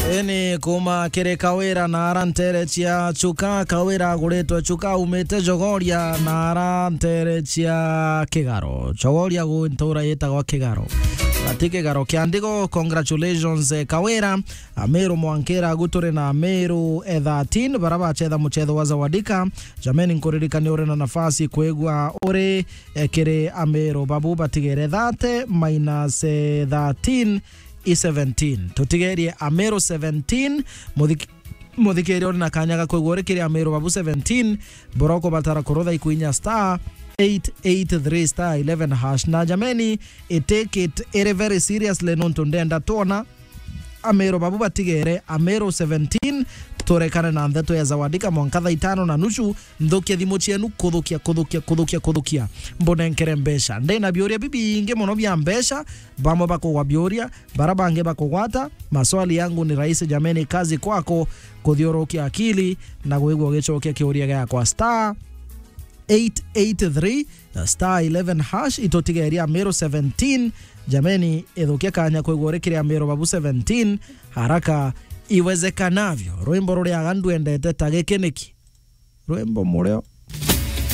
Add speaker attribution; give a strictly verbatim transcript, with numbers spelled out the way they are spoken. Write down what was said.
Speaker 1: Eni kuma kere kawira na arantere chia chuka kawira guretwa chuka umete jogoria na arantere chia kigaro jogoria gu ntura yetagwa kigaro ati kigaro kiandiko. Congratulations eh, kawira Ameru Mwankera gutore na Ameru eh, thirteen baraba chetha muchetho wa Zawadika jameni nkuririka ni ore na nafasi kwegwa ore eh, kere Ameru babu batigere thirty minus eh, thirteen i seventeen tutigerie Ameru seventeen muthik muthikeri ore na kanyaga kwegwa kere Ameru babu seventeen boroko batara korotha ikuinya star eight eight three star eleven hash na jameni I take it ere very seriously nonto ndenda tona Ameru babu batigere Ameru seventeen torekane na ndeto ya Zawadika mwankatha itano na nusu nthokia thimu cienu kuthukia kuthukia kuthukia kuthukia mbona nkere mbesha ndena bioria bibi inge mono bya mbesha bamo bako wa bioria barabange bako gwata. Maswali yangu ni rahisi jameni, kazi kwako kuthiorokia akili na gwigwo gicokia kiuria gya kwa star eight eight three star eleven hash itotigeria Ameru seventeen jameni ethukia kanya kwigworekeria Ameru babu seventeen haraka iwezekanavyo. Rwimbo ruria gandu endete tagekeneki rwimbo mureo